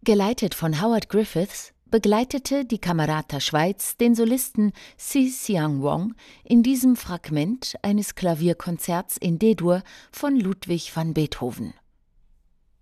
Geleitet von Howard Griffiths begleitete die Camerata Schweiz den Solisten Si Xiang Wong in diesem Fragment eines Klavierkonzerts in D-Dur von Ludwig van Beethoven.